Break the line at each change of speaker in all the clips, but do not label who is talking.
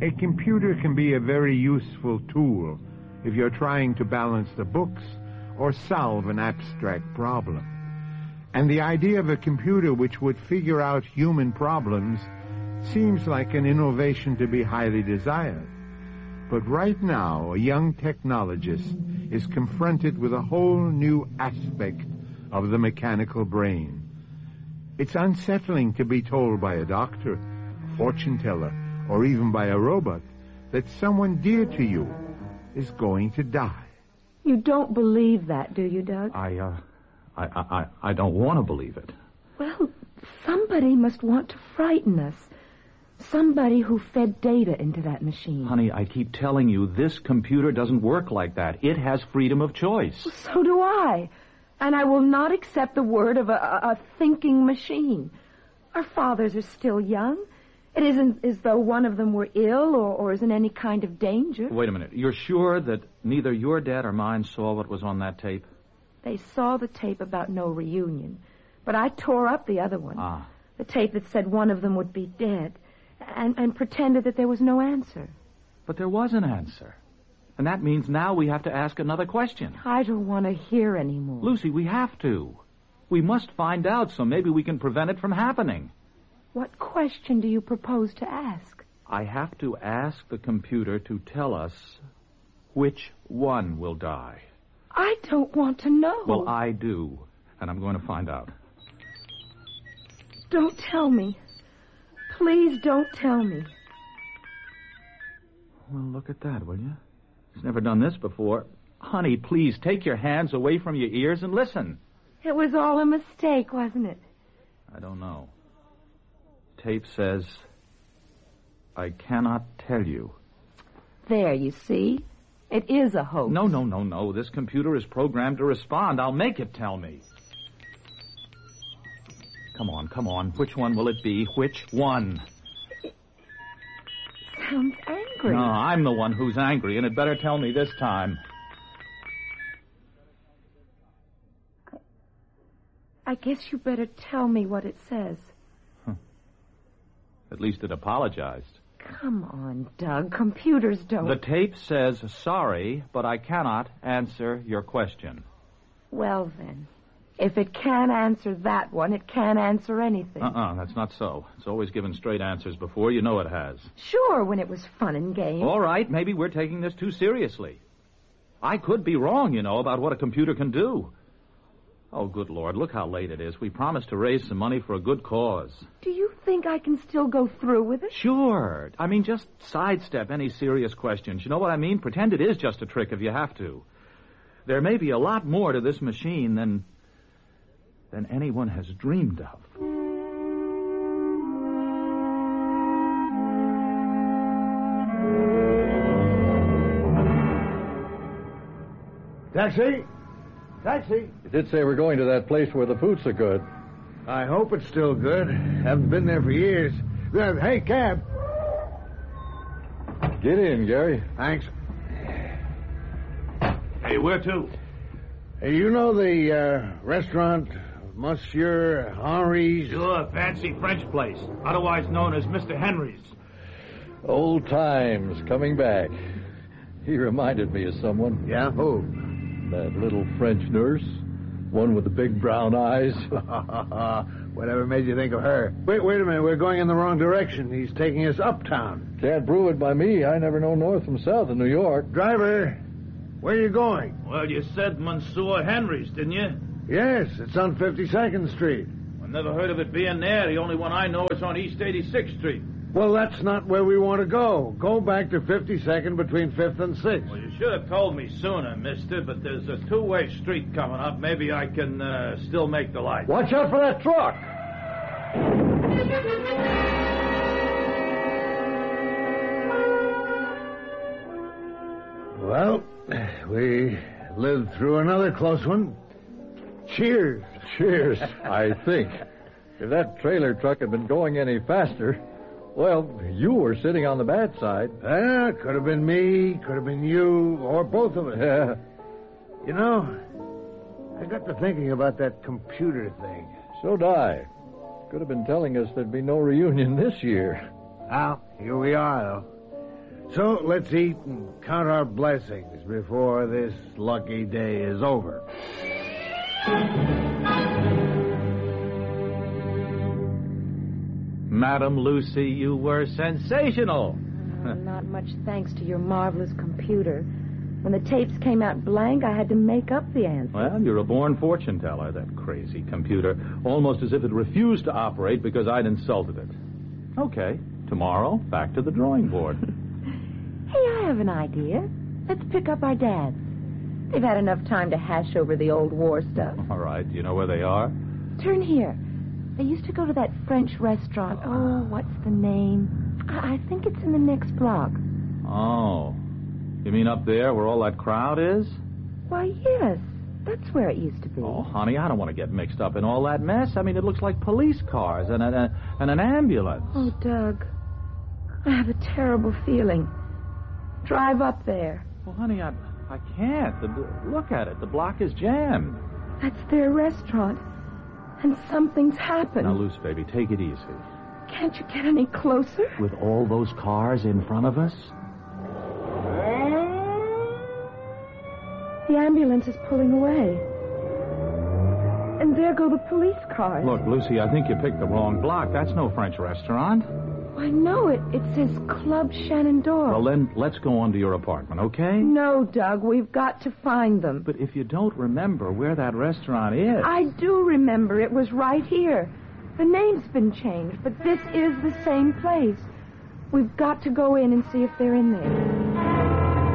A computer can be a very useful tool if you're trying to balance the books or solve an abstract problem. And the idea of a computer which would figure out human problems seems like an innovation to be highly desired. But right now, a young technologist is confronted with a whole new aspect of the mechanical brain. It's unsettling to be told by a doctor, a fortune teller, or even by a robot that someone dear to you is going to die.
You don't believe that, do you, Doug?
I don't want to believe it.
Well, somebody must want to frighten us. Somebody who fed data into that machine.
Honey, I keep telling you, this computer doesn't work like that. It has freedom of choice.
Well, so do I. And I will not accept the word of a thinking machine. Our fathers are still young. It isn't as though one of them were ill or is in any kind of danger.
Wait a minute. You're sure that neither your dad or mine saw what was on that tape?
They saw the tape about no reunion. But I tore up the other one.
Ah.
The tape that said one of them would be dead. And pretended that there was no answer.
But there was an answer. And that means now we have to ask another question.
I don't want to hear anymore.
Lucy, we have to. We must find out so maybe we can prevent it from happening.
What question do you propose to ask?
I have to ask the computer to tell us which one will die.
I don't want to know.
Well, I do. And I'm going to find out.
Don't tell me. Please don't tell me.
Well, look at that, will you? He's never done this before. Honey, please take your hands away from your ears and listen.
It was all a mistake, wasn't it?
I don't know. Tape says, I cannot tell you.
There, you see? It is a hoax.
No. This computer is programmed to respond. I'll make it tell me. Come on. Which one will it be? Which one?
It sounds angry.
No, I'm the one who's angry, and it better tell me this time.
I guess you better tell me what it says.
At least it apologized.
Come on, Doug. Computers don't...
The tape says, sorry, but I cannot answer your question.
Well, then. If it can't answer that one, it can't answer anything.
That's not so. It's always given straight answers before. You know it has.
Sure, when it was fun and games.
All right, maybe we're taking this too seriously. I could be wrong, about what a computer can do. Oh, good Lord, look how late it is. We promised to raise some money for a good cause.
Do you think I can still go through with it?
Sure. Just sidestep any serious questions. You know what I mean? Pretend it is just a trick if you have to. There may be a lot more to this machine than anyone has dreamed of.
Taxi! Taxi!
You did say we're going to that place where the poots are good.
I hope it's still good. Haven't been there for years. Hey, cab!
Get in, Gary.
Thanks.
Hey, where to?
Hey, you know the restaurant, Monsieur Henry's?
Sure, fancy French place, otherwise known as Mr. Henry's.
Old times coming back. He reminded me of someone.
Yeah, who?
That little French nurse. One with the big brown eyes.
Whatever made you think of her? Wait a minute. We're going in the wrong direction. He's taking us uptown.
Can't prove it by me. I never know north from south in New York.
Driver, where are you going?
Well, you said Monsieur Henry's, didn't you?
Yes, it's on 52nd Street.
I never heard of it being there. The only one I know is on East 86th Street.
Well, that's not where we want to go. Go back to 52nd between 5th and 6th.
Well, you should have told me sooner, mister, but there's a two-way street coming up. Maybe I can still make the light.
Watch out for that truck!
Well, we lived through another close one. Cheers.
Cheers, I think. If that trailer truck had been going any faster... Well, you were sitting on the bad side.
Could have been me, could have been you, or both of us.
Yeah.
You know, I got to thinking about that computer thing.
So'd I. Could have been telling us there'd be no reunion this year.
Well, here we are, though. So let's eat and count our blessings before this lucky day is over.
Madam Lucy, you were sensational.
Not much thanks to your marvelous computer. When the tapes came out blank, I had to make up the answer.
Well, you're a born fortune teller, that crazy computer. Almost as if it refused to operate because I'd insulted it. Okay, tomorrow, back to the drawing board.
Hey, I have an idea. Let's pick up our dads. They've had enough time to hash over the old war stuff.
All right, do you know where they are?
Turn here. They used to go to that French restaurant. Oh, what's the name? I think it's in the next block.
Oh. You mean up there where all that crowd is?
Why, yes. That's where it used to be.
Oh, honey, I don't want to get mixed up in all that mess. I mean, it looks like police cars and an ambulance.
Oh, Doug. I have a terrible feeling. Drive up there.
Well, honey, I can't. Look at it. The block is jammed.
That's their restaurant. And something's happened.
Now, Luce, baby, take it easy.
Can't you get any closer?
With all those cars in front of us?
The ambulance is pulling away. And there go the police cars.
Look, Lucy, I think you picked the wrong block. That's no French restaurant.
I know it. It says Club Shenandoah.
Well, then, let's go on to your apartment, okay?
No, Doug. We've got to find them.
But if you don't remember where that restaurant is...
I do remember. It was right here. The name's been changed, but this is the same place. We've got to go in and see if they're in there.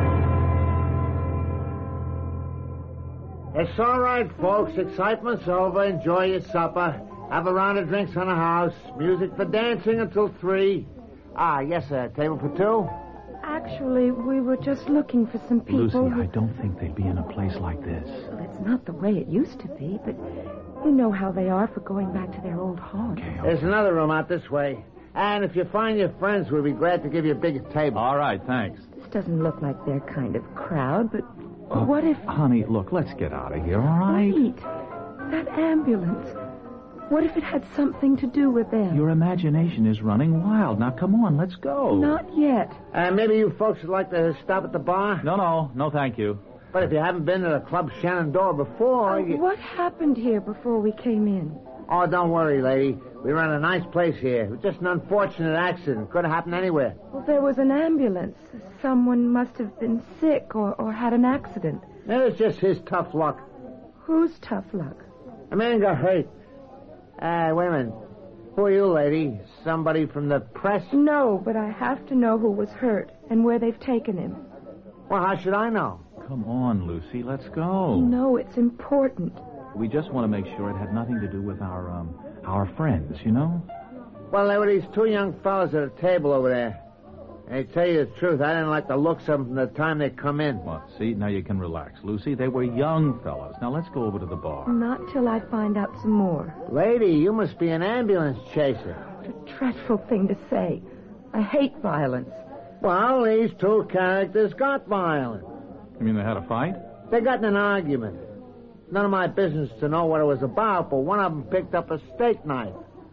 It's all right, folks. Excitement's over. Enjoy your supper. Have a round of drinks on the house. Music for dancing until 3. Yes, sir. Table for 2?
Actually, we were just looking for some people.
Lucy, I don't think they'd be in a place like this.
Well, it's not the way it used to be, but you know how they are for going back to their old haunts.
Okay.
There's another room out this way. And if you find your friends, we'll be glad to give you a bigger table.
All right, thanks.
This doesn't look like their kind of crowd, but what if...
Honey, look, let's get out of here, all right?
Wait. That ambulance. What if it had something to do with them?
Your imagination is running wild. Now, come on, let's go.
Not yet.
Maybe you folks would like to stop at the bar?
No, thank you.
But if you haven't been to the Club Shenandoah before...
What happened here before we came in?
Oh, don't worry, lady. We run a nice place here. It was just an unfortunate accident. Could have happened anywhere.
Well, there was an ambulance. Someone must have been sick or had an accident.
It was just his tough luck.
Whose tough luck?
A man got hurt. Wait a minute. Who are you, lady? Somebody from the press?
No, but I have to know who was hurt and where they've taken him.
Well, how should I know?
Come on, Lucy, let's go.
No, it's important.
We just want to make sure it had nothing to do with our friends, you know?
Well, there were these 2 young fellas at a table over there. And to tell you the truth, I didn't like the looks of them from the time they come in.
Well, see, now you can relax, Lucy. They were young fellas. Now let's go over to the bar.
Not till I find out some more.
Lady, you must be an ambulance chaser.
What a dreadful thing to say. I hate violence.
Well, these 2 characters got violent.
You mean they had a fight?
They got in an argument. None of my business to know what it was about, but one of them picked up a steak knife.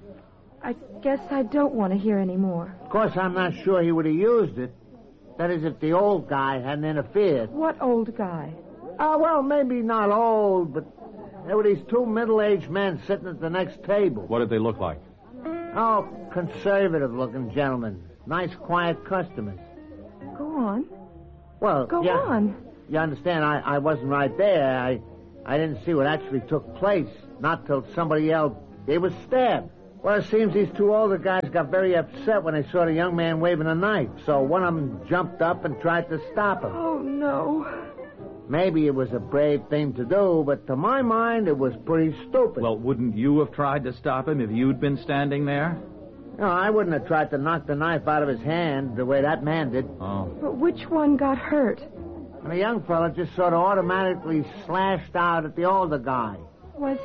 I guess I don't want to hear any more.
Of course, I'm not sure he would have used it. That is, if the old guy hadn't interfered.
What old guy?
Well, maybe not old, but there were these 2 middle-aged men sitting at the next table.
What did they look like?
Oh, conservative-looking gentlemen. Nice, quiet customers.
Go on.
Well,
Go on.
You understand, I wasn't right there. I didn't see what actually took place. Not till somebody yelled, "He was stabbed." Well, it seems these 2 older guys got very upset when they saw the young man waving a knife. So one of them jumped up and tried to stop him.
Oh, no.
Maybe it was a brave thing to do, but to my mind, it was pretty stupid.
Well, wouldn't you have tried to stop him if you'd been standing there?
No, I wouldn't have tried to knock the knife out of his hand the way that man did.
Oh.
But which one got hurt?
And the young fella just sort of automatically slashed out at the older guy.
Was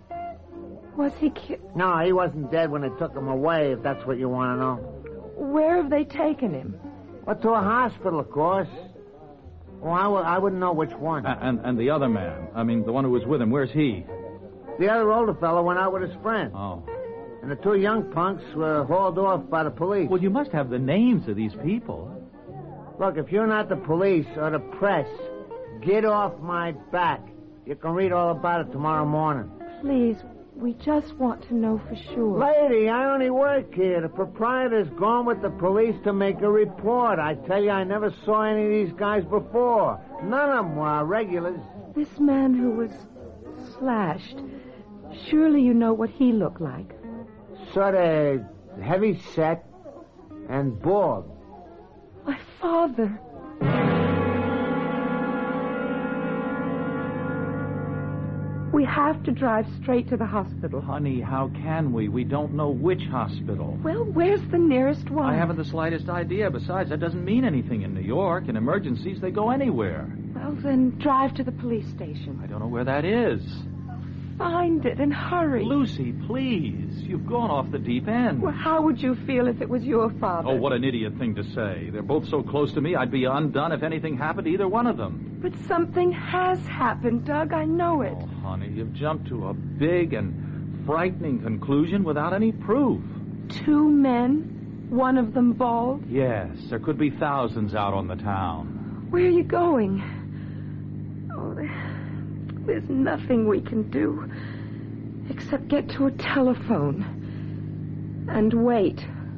he
No, he wasn't dead when they took him away, if that's what you want to know.
Where have they taken him?
Well, to a hospital, of course. Well, I wouldn't know which one.
And the other man, I mean, the one who was with him, where's he?
The other older fellow went out with his friend.
Oh.
And the 2 young punks were hauled off by the police.
Well, you must have the names of these people.
Look, if you're not the police or the press, get off my back. You can read all about it tomorrow morning.
Please, we just want to know for sure.
Lady, I only work here. The proprietor's gone with the police to make a report. I tell you, I never saw any of these guys before. None of them were regulars.
This man who was slashed, surely you know what he looked like.
Sort of heavy set and bald.
My father. We have to drive straight to the hospital.
Honey, how can we? We don't know which hospital.
Well, where's the nearest one?
I haven't the slightest idea. Besides, that doesn't mean anything in New York. In emergencies, they go anywhere.
Well, then drive to the police station.
I don't know where that is.
Find it and hurry.
Lucy, please. You've gone off the deep end.
Well, how would you feel if it was your father?
Oh, what an idiot thing to say. They're both so close to me, I'd be undone if anything happened to either one of them.
But something has happened, Doug. I know it.
Oh, honey, you've jumped to a big and frightening conclusion without any proof.
2 men, one of them bald.
Yes, there could be thousands out on the town.
Where are you going? Oh, there's nothing we can do except get to a telephone and wait.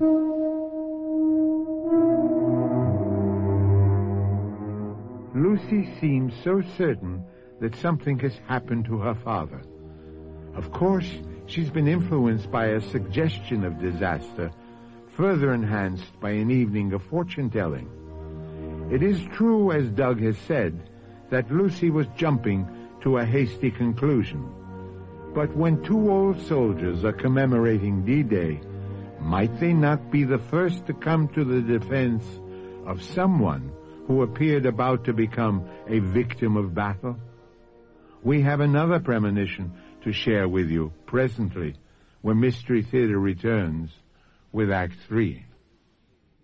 Lucy seems so certain that something has happened to her father. Of course, she's been influenced by a suggestion of disaster, further enhanced by an evening of fortune-telling. It is true, as Doug has said, that Lucy was jumping to a hasty conclusion. But when 2 old soldiers are commemorating D-Day, might they not be the first to come to the defense of someone who appeared about to become a victim of battle? We have another premonition to share with you presently when Mystery Theater returns with Act 3.